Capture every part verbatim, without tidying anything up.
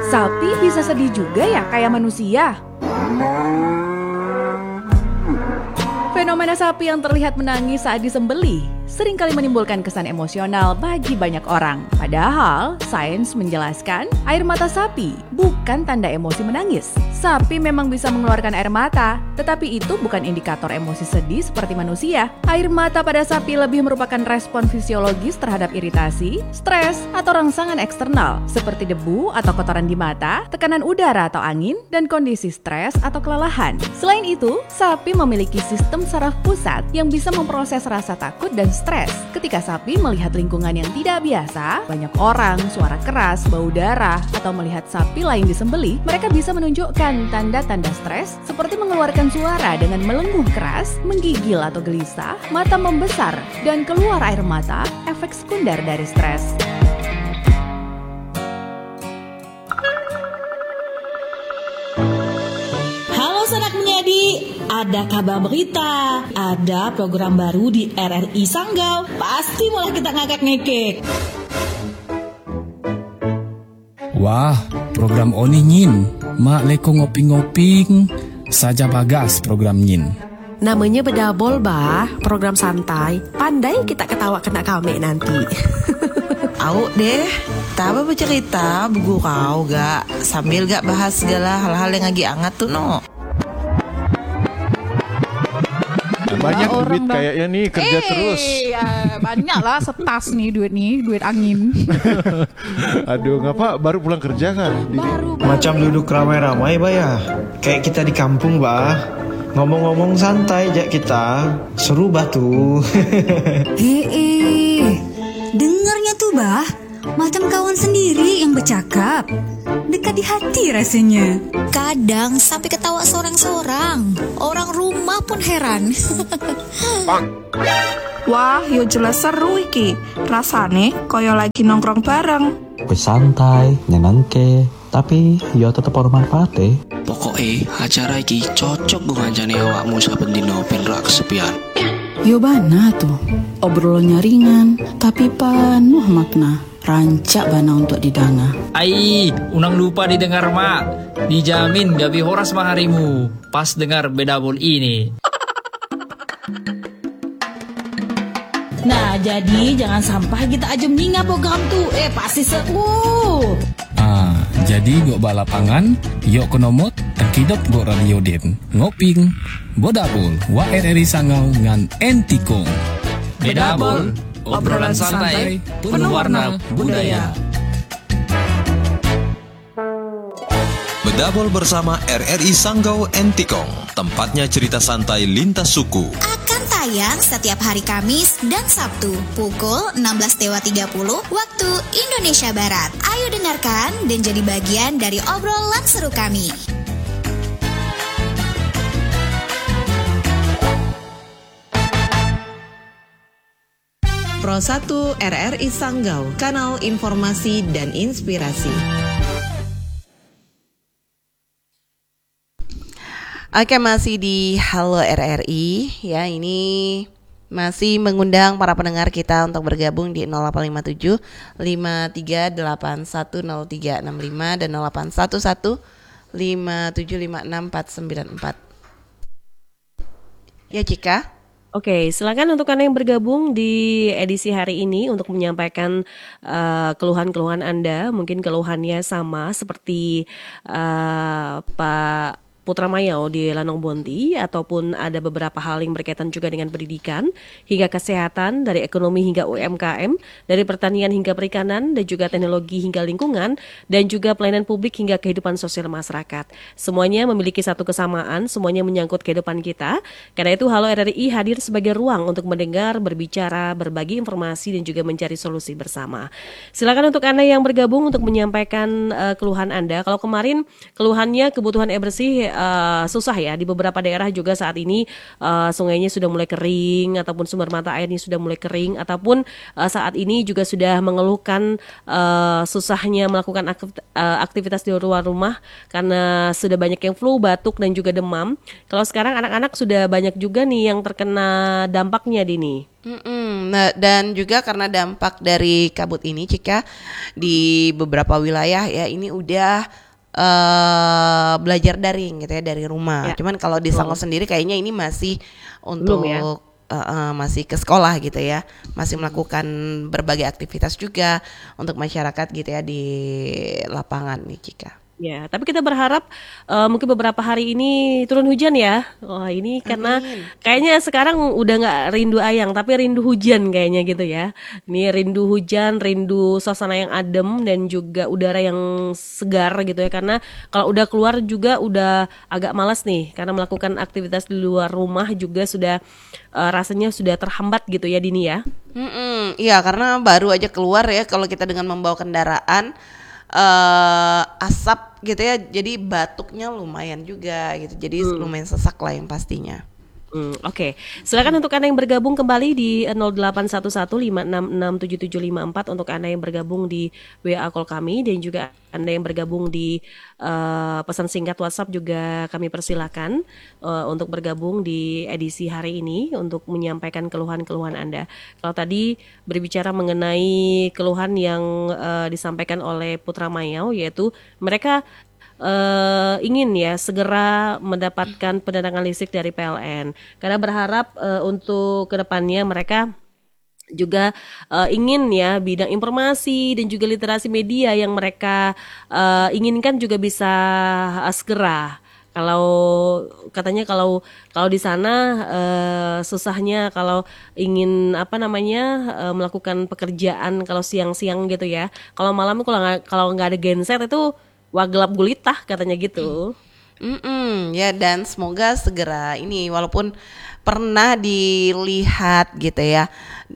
Sapi bisa sedih juga ya kayak manusia? Fenomena sapi yang terlihat menangis saat disembelih seringkali menimbulkan kesan emosional bagi banyak orang. Padahal, sains menjelaskan air mata sapi bukan tanda emosi menangis. Sapi memang bisa mengeluarkan air mata, tetapi itu bukan indikator emosi sedih seperti manusia. Air mata pada sapi lebih merupakan respon fisiologis terhadap iritasi, stres, atau rangsangan eksternal, seperti debu atau kotoran di mata, tekanan udara atau angin, dan kondisi stres atau kelelahan. Selain itu, sapi memiliki sistem saraf pusat yang bisa memproses rasa takut dan stres. Ketika sapi melihat lingkungan yang tidak biasa, banyak orang, suara keras, bau darah, atau melihat sapi lain disembelih, mereka bisa menunjukkan tanda-tanda stres seperti mengeluarkan suara dengan melenguh keras, menggigil atau gelisah, mata membesar, dan keluar air mata, efek sekunder dari stres. Sanak menjadi, ada kabar berita, ada program baru di R R I Sanggau, pasti mulai kita ngakak-ngekek. Wah, program Oni Nyin, mak leko ngoping-ngoping, saja bagas program Nyin. Namanya bedabol bah, program santai, pandai kita ketawa kena kami nanti. Au deh, taba bercerita, begurau gak, sambil gak bahas segala hal-hal yang lagi hangat tuh no. Banyak nah, duit kayaknya nih kerja eh, terus. Ya, banyak lah setas nih duit nih, duit angin. Aduh, ngapa baru pulang kerja kan? Baru, baru. Macam duduk ramai-ramai bah ya. Kayak kita di kampung bah. Ngomong-ngomong santai aja kita. Seru bah tuh. Hei, dengarnya tuh bah, macam kawan sendiri yang bercakap. Dekat di hati rasanya. Kadang sampai ketawa sorang-sorang. Orang rumah pun heran. Wah, yo jelas seru iki. Rasane koyo lagi nongkrong bareng. Bersantai, nyenengke, tapi yo tetep ora manfaate. Pokoke acara iki cocok gue ngancani awakmu saben dino ben ra kesepian. Yo bana tuh. Obrolannya ringan, tapi penuh makna. Rancak bana untuk didanga. Ai, unang lupa didengar mak. Dijamin gabi horas maharimu pas dengar bedabol ini. Nah, jadi jangan sampai kita aja meninggal program tuh. Eh, pasti seru. Ah, jadi gok balapangan, yuk kenomot, tengkidop gok radio den. Ngoping, bodabol, wa R R I Sanggau ngan Entikong. Bedabol, obrolan santai, penuh warna budaya. Bedabol bersama R R I Sanggau Entikong, tempatnya cerita santai lintas suku. Akan tayang setiap hari Kamis dan Sabtu pukul enam belas tiga puluh waktu Indonesia Barat. Ayo dengarkan dan jadi bagian dari obrolan seru kami. Pro satu R R I Sanggau, kanal informasi dan inspirasi. Oke, masih di Halo R R I ya, ini masih mengundang para pendengar kita untuk bergabung di nol delapan lima tujuh lima tiga delapan satu nol tiga enam lima dan nol delapan satu satu lima tujuh lima enam empat sembilan empat. Ya, Cika. Oke, silakan untuk Anda yang bergabung di edisi hari ini untuk menyampaikan uh, keluhan-keluhan Anda. Mungkin keluhannya sama seperti uh, Pak Putra Mayau di Lanong Bonti, ataupun ada beberapa hal yang berkaitan juga dengan pendidikan, hingga kesehatan, dari ekonomi hingga U M K M, dari pertanian hingga perikanan, dan juga teknologi hingga lingkungan, dan juga pelayanan publik hingga kehidupan sosial masyarakat. Semuanya memiliki satu kesamaan, semuanya menyangkut kehidupan kita. Karena itu Halo R R I hadir sebagai ruang untuk mendengar, berbicara, berbagi informasi, dan juga mencari solusi bersama. Silakan untuk Anda yang bergabung untuk menyampaikan uh, keluhan Anda. Kalau kemarin keluhannya kebutuhan air bersih uh, susah ya. Di beberapa daerah juga saat ini uh, sungainya sudah mulai kering ataupun sumber mata airnya sudah mulai kering ataupun uh, saat ini juga sudah mengeluhkan uh, susahnya melakukan aktivitas di luar rumah karena sudah banyak yang flu, batuk dan juga demam. Kalau sekarang anak-anak sudah banyak juga nih yang terkena dampaknya, Dini. Mm-mm. Nah, dan juga karena dampak dari kabut ini, Cika, di beberapa wilayah ya ini udah uh, belajar daring gitu ya dari rumah. Ya. Cuman kalau di Sanggau sendiri kayaknya ini masih untuk ya? uh, uh, masih ke sekolah gitu ya, masih melakukan berbagai aktivitas juga untuk masyarakat gitu ya di lapangan nih, Cika. Ya, tapi kita berharap uh, mungkin beberapa hari ini turun hujan ya. Wah, ini karena Amin. Kayaknya sekarang udah nggak rindu ayang, tapi rindu hujan kayaknya gitu ya. Ini rindu hujan, rindu suasana yang adem dan juga udara yang segar gitu ya. Karena kalau udah keluar juga udah agak malas nih, karena melakukan aktivitas di luar rumah juga sudah uh, rasanya sudah terhambat gitu ya, Dini ya. Mm-mm, iya, karena baru aja keluar ya kalau kita dengan membawa kendaraan. Uh, asap gitu ya, jadi batuknya lumayan juga gitu, jadi hmm. lumayan sesak lah yang pastinya. Hmm, Oke, okay. Silakan untuk Anda yang bergabung kembali di nol delapan satu satu lima enam enam tujuh tujuh lima empat untuk Anda yang bergabung di W A call kami dan juga Anda yang bergabung di uh, pesan singkat WhatsApp juga kami persilakan uh, untuk bergabung di edisi hari ini untuk menyampaikan keluhan-keluhan Anda. Kalau tadi berbicara mengenai keluhan yang uh, disampaikan oleh Putra Mayau, yaitu mereka Uh, ingin ya segera mendapatkan penerangan listrik dari P L N karena berharap uh, untuk kedepannya mereka juga uh, ingin ya bidang informasi dan juga literasi media yang mereka uh, inginkan juga bisa uh, segera. Kalau katanya kalau kalau di sana uh, susahnya kalau ingin apa namanya uh, melakukan pekerjaan kalau siang-siang gitu ya. Kalau malam kalau nggak kalau nggak ada genset itu wah gelap gulitah katanya gitu. Mm-mm, ya dan semoga segera ini walaupun pernah dilihat gitu ya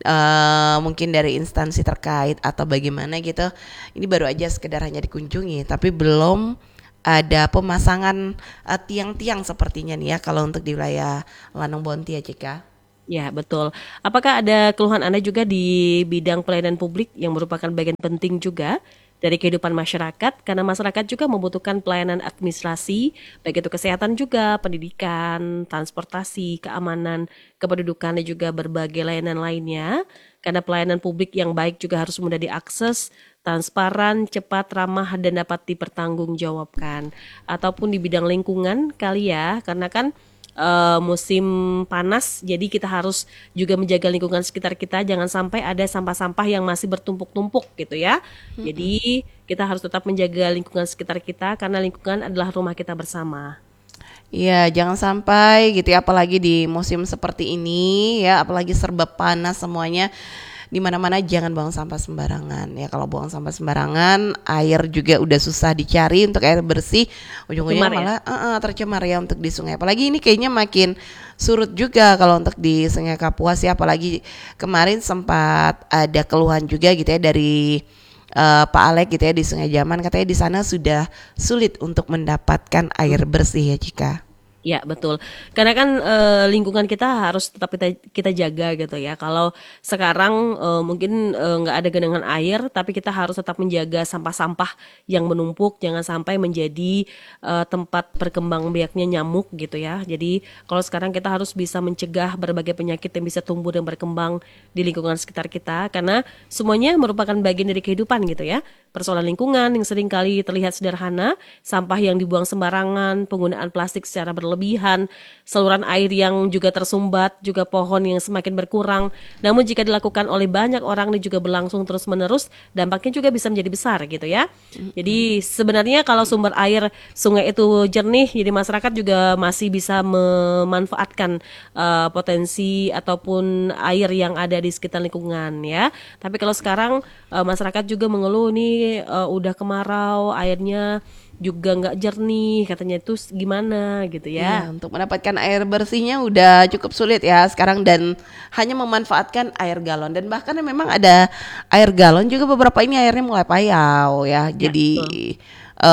uh, mungkin dari instansi terkait atau bagaimana gitu, ini baru aja sekedar hanya dikunjungi tapi belum ada pemasangan uh, tiang-tiang sepertinya nih ya kalau untuk di wilayah Lanong Bonti ya, Cika. Ya betul. Apakah ada keluhan Anda juga di bidang pelayanan publik yang merupakan bagian penting juga dari kehidupan masyarakat, karena masyarakat juga membutuhkan pelayanan administrasi, baik itu kesehatan juga, pendidikan, transportasi, keamanan, kependudukan, dan juga berbagai layanan lainnya. Karena pelayanan publik yang baik juga harus mudah diakses, transparan, cepat, ramah, dan dapat dipertanggungjawabkan. Ataupun di bidang lingkungan kali ya, karena kan Uh, musim panas, jadi kita harus juga menjaga lingkungan sekitar kita, jangan sampai ada sampah-sampah yang masih bertumpuk-tumpuk gitu ya. Mm-hmm. Jadi kita harus tetap menjaga lingkungan sekitar kita karena lingkungan adalah rumah kita bersama. Iya, jangan sampai gitu ya, apalagi di musim seperti ini ya, apalagi serba panas semuanya. Di mana-mana jangan buang sampah sembarangan ya. Kalau buang sampah sembarangan, air juga udah susah dicari untuk air bersih, ujung-ujungnya malah ya? uh, uh, tercemar ya untuk di sungai. Apalagi ini kayaknya makin surut juga kalau untuk di Sungai Kapuas ya. Apalagi kemarin sempat ada keluhan juga gitu ya dari uh, Pak Alek gitu ya di Sungai Jaman, katanya di sana sudah sulit untuk mendapatkan air bersih ya, Cika. Ya betul, karena kan e, lingkungan kita harus tetap kita kita jaga gitu ya. Kalau sekarang e, mungkin nggak e, ada genangan air, tapi kita harus tetap menjaga sampah-sampah yang menumpuk, jangan sampai menjadi e, tempat berkembangbiaknya nyamuk gitu ya. Jadi kalau sekarang kita harus bisa mencegah berbagai penyakit yang bisa tumbuh dan berkembang di lingkungan sekitar kita, karena semuanya merupakan bagian dari kehidupan gitu ya. Persoalan lingkungan yang seringkali terlihat sederhana, sampah yang dibuang sembarangan, penggunaan plastik secara berlebihan, saluran air yang juga tersumbat, juga pohon yang semakin berkurang. Namun jika dilakukan oleh banyak orang dan juga berlangsung terus-menerus, dampaknya juga bisa menjadi besar gitu ya. Jadi sebenarnya kalau sumber air sungai itu jernih, jadi masyarakat juga masih bisa memanfaatkan uh, potensi ataupun air yang ada di sekitar lingkungan ya. Tapi kalau sekarang uh, masyarakat juga mengeluh nih uh, udah kemarau, airnya juga nggak jernih, katanya itu gimana gitu ya. ya. Untuk mendapatkan air bersihnya udah cukup sulit ya sekarang, dan hanya memanfaatkan air galon, dan bahkan memang ada air galon juga beberapa ini airnya mulai payau ya. Jadi ya, uh,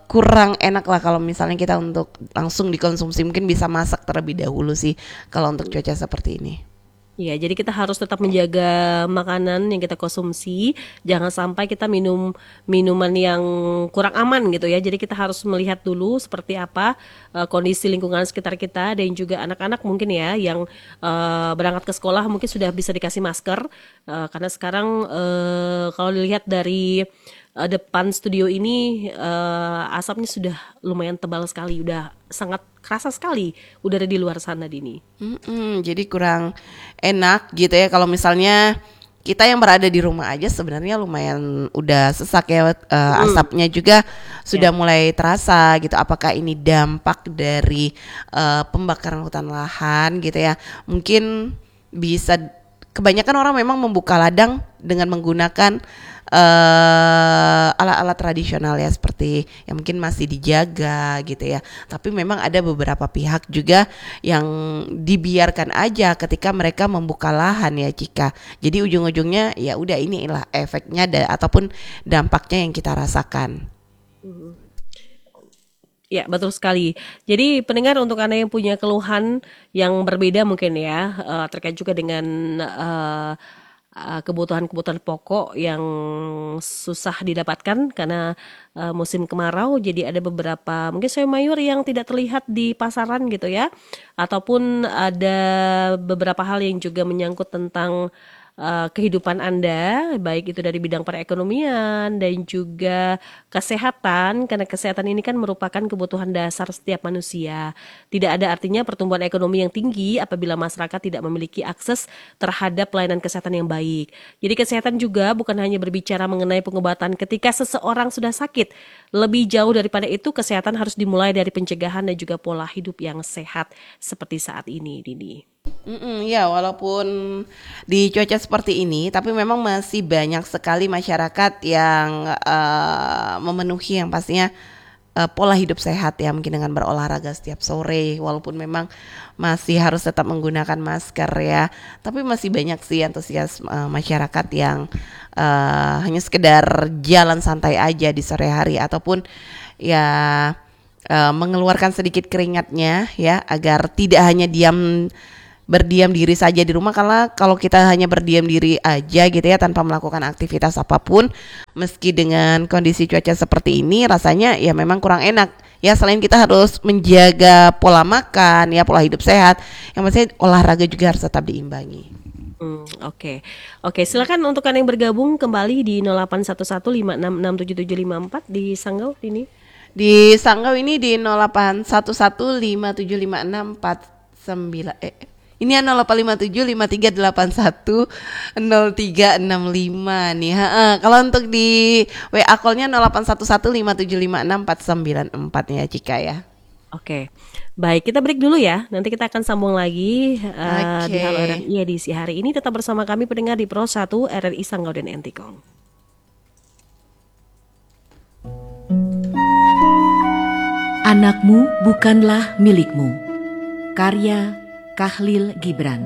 kurang enak lah kalau misalnya kita untuk langsung dikonsumsi. Mungkin bisa masak terlebih dahulu sih kalau untuk cuaca seperti ini. Ya, jadi kita harus tetap menjaga makanan yang kita konsumsi, jangan sampai kita minum minuman yang kurang aman gitu ya. Jadi kita harus melihat dulu seperti apa uh, kondisi lingkungan sekitar kita, dan juga anak-anak mungkin ya yang uh, berangkat ke sekolah mungkin sudah bisa dikasih masker, uh, karena sekarang uh, kalau dilihat dari uh, depan studio ini uh, asapnya sudah lumayan tebal sekali, udah sangat kerasa sekali udara di luar sana, Dini. Mm-mm, jadi kurang enak gitu ya kalau misalnya kita yang berada di rumah aja sebenarnya lumayan udah sesak ya, uh, Mm. asapnya juga sudah Ya. mulai terasa gitu. Apakah ini dampak dari uh, pembakaran hutan lahan gitu ya? Mungkin bisa, kebanyakan orang memang membuka ladang dengan menggunakan uh, alat-alat tradisional ya, seperti yang mungkin masih dijaga gitu ya. Tapi memang ada beberapa pihak juga yang dibiarkan aja ketika mereka membuka lahan ya, Cika. Jadi ujung-ujungnya ya udah, inilah efeknya da- ataupun dampaknya yang kita rasakan. Ya, betul sekali. Jadi pendengar, untuk Anda yang punya keluhan yang berbeda mungkin ya, uh, terkait juga dengan uh, uh, kebutuhan-kebutuhan pokok yang susah didapatkan karena uh, musim kemarau, jadi ada beberapa mungkin sayur mayur yang tidak terlihat di pasaran gitu ya, ataupun ada beberapa hal yang juga menyangkut tentang uh, kehidupan Anda, baik itu dari bidang perekonomian dan juga kesehatan, karena kesehatan ini kan merupakan kebutuhan dasar setiap manusia. Tidak ada artinya pertumbuhan ekonomi yang tinggi apabila masyarakat tidak memiliki akses terhadap pelayanan kesehatan yang baik. Jadi kesehatan juga bukan hanya berbicara mengenai pengobatan ketika seseorang sudah sakit. Lebih jauh daripada itu, kesehatan harus dimulai dari pencegahan dan juga pola hidup yang sehat seperti saat ini, Dini. Mm-mm, ya, walaupun di cuaca seperti ini, tapi memang masih banyak sekali masyarakat yang uh, memenuhi yang pastinya uh, pola hidup sehat ya, mungkin dengan berolahraga setiap sore, walaupun memang masih harus tetap menggunakan masker ya. Tapi masih banyak sih antusias uh, masyarakat yang uh, hanya sekedar jalan santai aja di sore hari, ataupun ya uh, mengeluarkan sedikit keringatnya ya, agar tidak hanya diam berdiam diri saja di rumah. Karena kalau kita hanya berdiam diri aja gitu ya tanpa melakukan aktivitas apapun, meski dengan kondisi cuaca seperti ini, rasanya ya memang kurang enak ya. Selain kita harus menjaga pola makan ya, pola hidup sehat, yang maksudnya olahraga juga harus tetap diimbangi. Hmm, Oke, oke. Silakan untuk Anda yang bergabung kembali di nol delapan satu satu lima enam enam tujuh tujuh lima empat di Sanggau ini. Di Sanggau ini di nol delapan satu satu lima tujuh lima enam empat sembilan eh ini ya nol delapan lima tujuh lima tiga delapan satu nol tiga enam lima nih. Ha, kalau untuk di W A call-nya nol delapan satu satu lima tujuh lima enam empat sembilan empat ya, Cika ya. Oke, baik, kita break dulu ya. Nanti kita akan sambung lagi uh, Oke. di Halo R R I edisi hari ini. Tetap bersama kami pendengar di Pro satu R R I Sanggau dan Entikong. Anakmu bukanlah milikmu. Karya Khalil Gibran.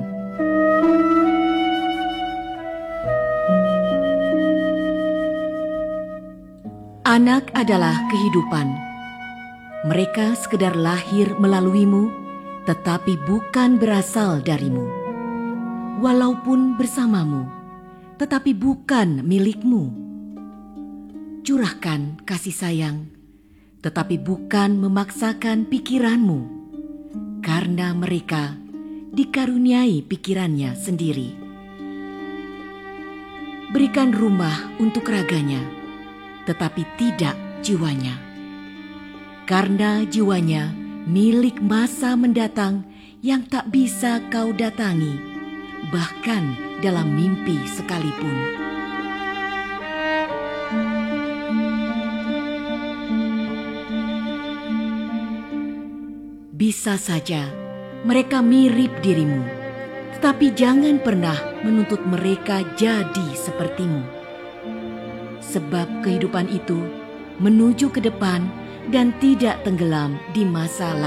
Anak adalah kehidupan. Mereka sekedar lahir melaluimu, tetapi bukan berasal darimu. Walaupun bersamamu, tetapi bukan milikmu. Curahkan kasih sayang, tetapi bukan memaksakan pikiranmu, karena mereka dikaruniai pikirannya sendiri. Berikan rumah untuk raganya, tetapi tidak jiwanya, karena jiwanya milik masa mendatang yang tak bisa kau datangi, bahkan dalam mimpi sekalipun. Bisa saja mereka mirip dirimu, tetapi jangan pernah menuntut mereka jadi sepertimu. Sebab kehidupan itu menuju ke depan dan tidak tenggelam di masa lalu.